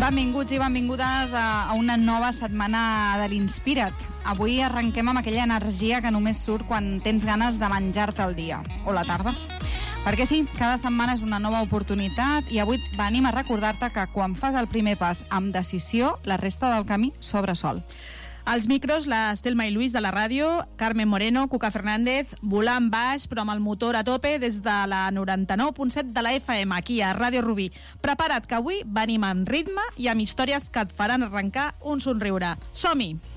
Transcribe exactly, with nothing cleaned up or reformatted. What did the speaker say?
Benvinguts i benvingudes a, a una nova setmana de l'Inspira't. Avui arrenquem amb aquella energia que només surt quan tens ganes de menjar-te el dia, o la tarda. Perquè sí, cada setmana és una nova oportunitat i avui venim a recordar-te que quan fas el primer pas amb decisió, la resta del camí s'obre sol. Als micros, la Estelma i Lluís de la ràdio, Carmen Moreno, Cuca Fernández, volant baix però amb el motor a tope des de la noranta-nou punt set de la F M, aquí a Ràdio Rubí. Prepara't, que avui venim amb ritme i amb històries que et faran arrencar un somriure. Som-hi!